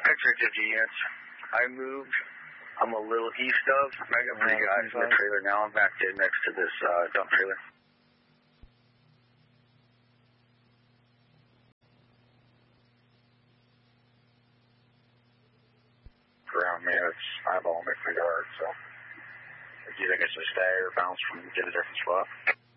X-ray 50 units. I moved. I'm a little east of. I got 3 guys in the trailer now. I'm back in next to this dump trailer. Around me, it's eyeballing me pretty hard, so. Do you think it's a stay or bounce from get a different spot?